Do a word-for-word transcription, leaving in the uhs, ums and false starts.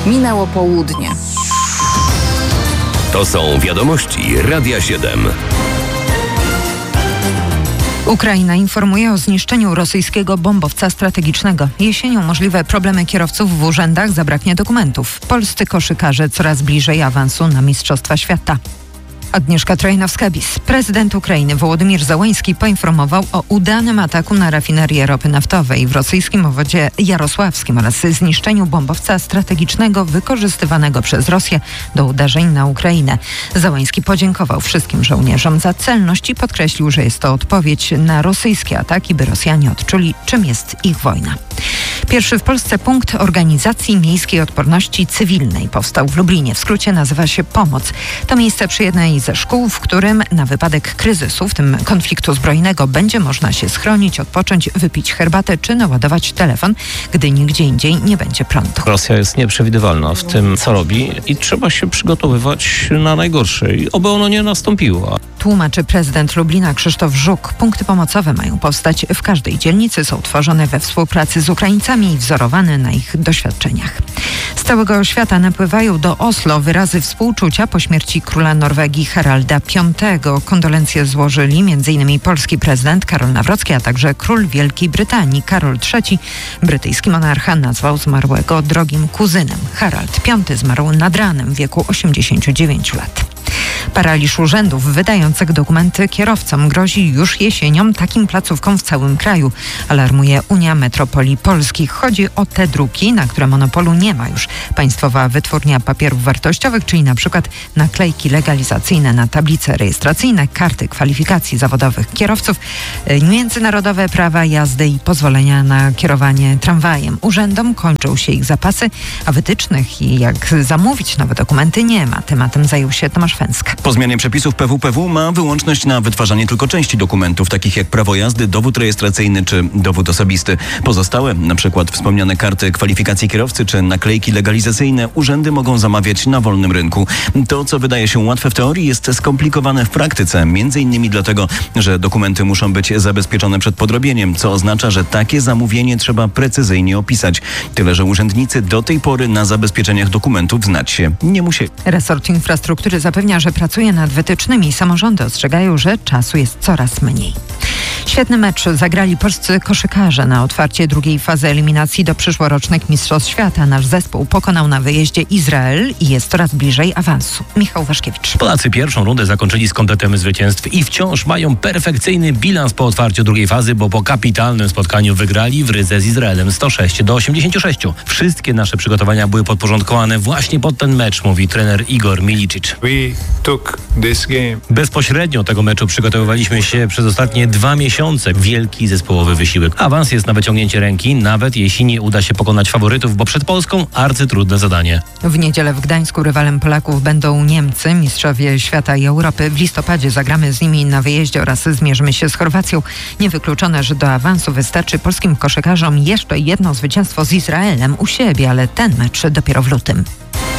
Minęło południe. To są wiadomości Radia siedem. Ukraina informuje o zniszczeniu rosyjskiego bombowca strategicznego. Jesienią możliwe problemy kierowców w urzędach, zabraknie dokumentów. Polscy koszykarze coraz bliżej awansu na Mistrzostwa Świata. Agnieszka Trojnowska-Bis. Prezydent Ukrainy Wołodymyr Zełenski poinformował o udanym ataku na rafinerię ropy naftowej w rosyjskim obwodzie jarosławskim oraz zniszczeniu bombowca strategicznego wykorzystywanego przez Rosję do uderzeń na Ukrainę. Zełenski podziękował wszystkim żołnierzom za celność i podkreślił, że jest to odpowiedź na rosyjskie ataki, by Rosjanie odczuli, czym jest ich wojna. Pierwszy w Polsce punkt organizacji miejskiej odporności cywilnej powstał w Lublinie. W skrócie nazywa się Pomoc. To miejsce przy jednej ze szkół, w którym na wypadek kryzysu, w tym konfliktu zbrojnego, będzie można się schronić, odpocząć, wypić herbatę czy naładować telefon, gdy nigdzie indziej nie będzie prądu. Rosja jest nieprzewidywalna w tym, co robi i trzeba się przygotowywać na najgorsze, i oby ono nie nastąpiło. Tłumaczy prezydent Lublina Krzysztof Żuk. Punkty pomocowe mają powstać w każdej dzielnicy, są tworzone we współpracy z Ukraińcami i wzorowane na ich doświadczeniach. Z całego świata napływają do Oslo wyrazy współczucia po śmierci króla Norwegii Haralda piątego. Kondolencje złożyli m.in. polski prezydent Karol Nawrocki, a także król Wielkiej Brytanii Karol trzeci. Brytyjski monarcha nazwał zmarłego drogim kuzynem. Harald piąty zmarł nad ranem w wieku osiemdziesięciu dziewięciu lat. Paraliż urzędów wydających dokumenty kierowcom grozi już jesienią takim placówkom w całym kraju, alarmuje Unia Metropolii Polskich. Chodzi o te druki, na które monopolu nie ma już Państwowa Wytwórnia Papierów Wartościowych, czyli na przykład naklejki legalizacyjne na tablice rejestracyjne, karty kwalifikacji zawodowych kierowców, międzynarodowe prawa jazdy i pozwolenia na kierowanie tramwajem. Urzędom kończą się ich zapasy, a wytycznych i jak zamówić nowe dokumenty nie ma. Tematem zajął się Tomasz Fęska. Po zmianie przepisów P W P W ma wyłączność na wytwarzanie tylko części dokumentów, takich jak prawo jazdy, dowód rejestracyjny czy dowód osobisty. Pozostałe, na przykład wspomniane karty kwalifikacji kierowcy czy naklejki legalizacyjne, urzędy mogą zamawiać na wolnym rynku. To, co wydaje się łatwe w teorii, jest skomplikowane w praktyce, między innymi dlatego, że dokumenty muszą być zabezpieczone przed podrobieniem, co oznacza, że takie zamówienie trzeba precyzyjnie opisać. Tyle, że urzędnicy do tej pory na zabezpieczeniach dokumentów znać się nie musieli. Resort Infrastruktury zapewnia, że pracuje nad wytycznymi. Samorządy ostrzegają, że czasu jest coraz mniej. Świetny mecz zagrali polscy koszykarze na otwarcie drugiej fazy eliminacji do przyszłorocznych Mistrzostw Świata. Nasz zespół pokonał na wyjeździe Izrael i jest coraz bliżej awansu. Michał Waszkiewicz. Polacy pierwszą rundę zakończyli z kompletem zwycięstw i wciąż mają perfekcyjny bilans po otwarciu drugiej fazy, bo po kapitalnym spotkaniu wygrali w Rydze z Izraelem sto sześć do osiemdziesięciu sześciu. Wszystkie nasze przygotowania były podporządkowane właśnie pod ten mecz, mówi trener Igor Milicic. Bezpośrednio tego meczu przygotowywaliśmy się przez ostatnie dwa miesiące. Wielki zespołowy wysiłek. Awans jest na wyciągnięcie ręki, nawet jeśli nie uda się pokonać faworytów, bo przed Polską arcytrudne zadanie. W niedzielę w Gdańsku rywalem Polaków będą Niemcy, mistrzowie świata i Europy. W listopadzie zagramy z nimi na wyjeździe oraz zmierzymy się z Chorwacją. Niewykluczone, że do awansu wystarczy polskim koszykarzom jeszcze jedno zwycięstwo z Izraelem u siebie, ale ten mecz dopiero w lutym.